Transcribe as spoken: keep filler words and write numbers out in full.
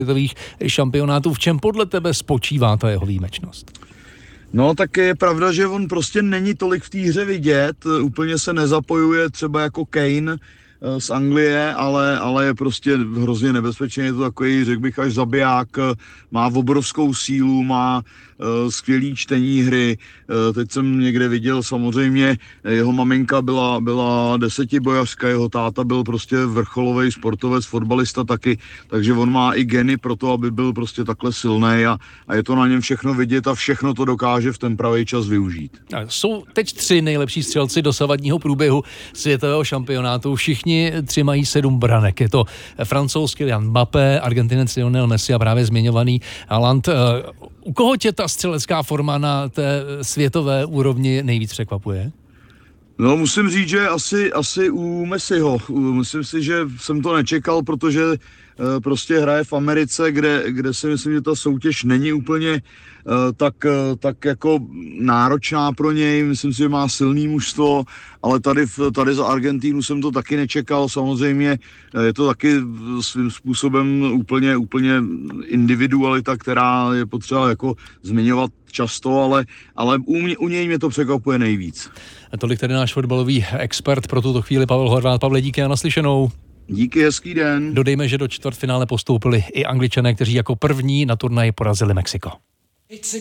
světových šampionátů. V čem podle tebe spočívá ta jeho výjimečnost? No, tak je pravda, že on prostě není tolik v té hře vidět, úplně se nezapojuje třeba jako Kane z Anglie, ale, ale je prostě hrozně nebezpečný, je to takový, řekl bych, až zabiják, má obrovskou sílu, má uh, skvělý čtení hry. Uh, teď jsem někde viděl, samozřejmě jeho maminka byla, byla desetibojařka, jeho táta byl prostě vrcholový sportovec, fotbalista taky, takže on má i geny pro to, aby byl prostě takhle silný a, a je to na něm všechno vidět a všechno to dokáže v ten pravý čas využít. Jsou teď tři nejlepší střelci dosavadního průběhu světového šampionátu, všichni tři mají sedm branek. Je to francouz Kylian Mbappé, Argentinec Lionel Messi a právě zmiňovaný Haaland. U koho tě ta střelecká forma na té světové úrovni nejvíc překvapuje? No, musím říct, že asi, asi u Messiho. Myslím si, že jsem to nečekal, protože prostě hraje v Americe, kde, kde si myslím, že ta soutěž není úplně tak, tak jako náročná pro něj. Myslím si, že má silný mužstvo, ale tady, tady za Argentínu jsem to taky nečekal. Samozřejmě je to taky svým způsobem úplně, úplně individualita, která je potřeba jako zmiňovat často, ale, ale u, mě, u něj mě to překvapuje nejvíc. A tolik tedy náš fotbalový expert pro tuto chvíli Pavel Horváth. Pavle, díky a naslyšenou. Díky, hezký den. Dodejme, že do čtvrtfinále postoupili i Angličané, kteří jako první na turnaji porazili Mexiko.